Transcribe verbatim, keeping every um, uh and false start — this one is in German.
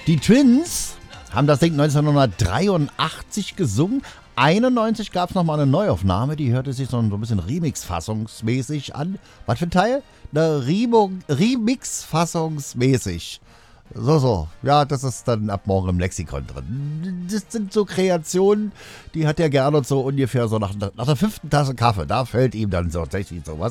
Die Twins haben das Ding neunzehnhundertdreiundachtzig gesungen. einundneunzig gab es nochmal eine Neuaufnahme, die hörte sich so ein, so ein bisschen Remix-fassungsmäßig an. Was für ein Teil? Eine Remix-fassungsmäßig. So, so. Ja, das ist dann ab morgen im Lexikon drin. Das sind so Kreationen, die hat er gerne so ungefähr so nach, nach der fünften Tasse Kaffee. Da fällt ihm dann so tatsächlich sowas